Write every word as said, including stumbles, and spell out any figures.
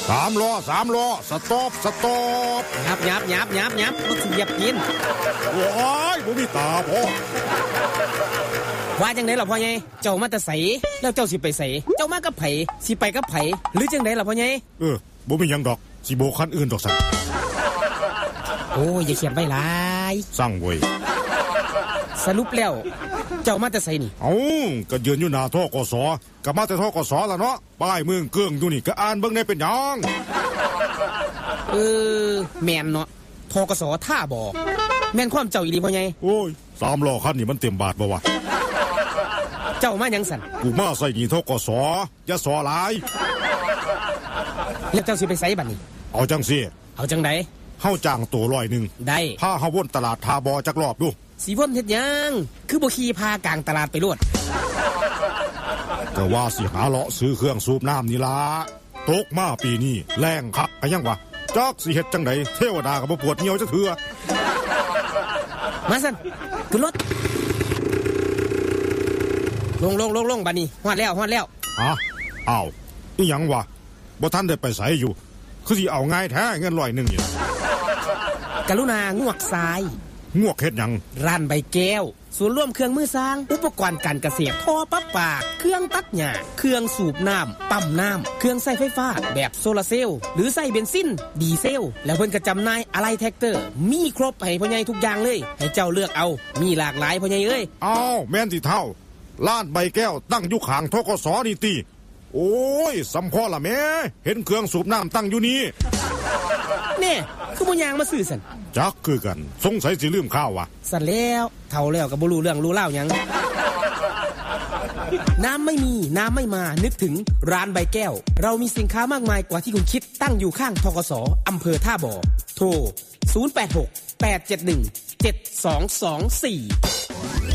สามล้อสามล้อสต็อปสต็อปยับยับยับยับยับมันสิเหยียบกินโอ้ยบ่มีตาพ่อว่าจังได๋ล่ะพ่อใหญ่เจ้ามาแต่ไสแล้วเจ้าสิไปไสเจ้ามากับไผสิไปกับไผหรือจังได๋ล่ะพ่อใหญ่เออบ่มีหยังดอกสิโบกคันอื่นดอกสั่นโอ้ยอย่าเขียนไว้หลายสั่งเว้ยสรุปแล้วเจ้ามาแต่ไสนี่เอ้าก็ยืนอยู่หน้าธกสก็มาแต่ธกสล่ะเนาะป้ายเมืองเกื้องอยู่นี่ก็อ่านเบิ่งได้เป็นหยังเออแม่นเนาะธกสท่าบ่แม่นความเจ้าอีหลีพ่อใหญ่โอ้ยสามล้อคันนี่มันเต็มบาทบ่วะเจ้ามาหยังสั่นกูมาใส่หนี้ธกสอย่าสอหลายแล้วเจ้าสิไปไสบัดนี้เอาจังซี่เอาจังได๋เฮาจ้างตัวร้อยหนึ่งได้พาเฮาวนตลาดทาบอจักรอบดูสีพ่นเฮ็ดหยังคือบ่ขี่พากลางตลาดไปโลดก็ว่าสิหาเลาะซื้อเครื่องสูบน้ำนี่ล่ะตกมาปีนี้แรงคักก็ยังวะจักสิเฮ็ดจังไดเทวดาก็บ่ปวดเหี่ยวจักเทื่อมาสั่นขึ้นรถลงลงลงลงบัดนี้ฮอดแล้วฮอดแล้วฮะอ้าวอีหยังวะบ่ทันได้ไปไสอยู่คือสิเอาง่ายแท้เงินร้อยหนึ่งนี่กรุณางวกซ้ายงวกเฮ็ดหยังร้านใบแก้วศูนย์รวมเครื่องมือสร้างอุปกรณ์การเกษตรท่อประปาเครื่องตัดหญ้าเครื่องสูบน้ำปั๊มน้ำเครื่องใช้ไฟฟ้าแบบโซลาร์เซลล์หรือใช้เบนซินดีเซลแล้วเพิ่นก็จำหน่ายอะไหล่แท็กเตอร์มีครบให้พ่อใหญ่ทุกอย่างเลยให้เจ้าเลือกเอามีหลากหลายพ่อใหญ่เอ้ยอ้าวแม่นสิเท่าร้านใบแก้วตั้งอยู่ข้างธกสนี่ติโอ้ยสำพ่อล่ะแม่เห็นเครื่องสูบน้ำตั้งอยู่นี่แน่คือบ่ยางมาซื้อสั่นจักคือกันสงสัยสิลืมข้าววะสั่นแล้วเฒ่าแล้วก็บ่รู้เรื่องรู้เล่าหยังน้ำไม่มีน้ำไม่มานึกถึงร้านใบแก้วเรามีสินค้ามากมายกว่าที่คุณคิดตั้งอยู่ข้างธกสอำเภอท่าบ่อโทรศูนย์ แปด หก แปด เจ็ด หนึ่ง เจ็ด สอง สอง สี่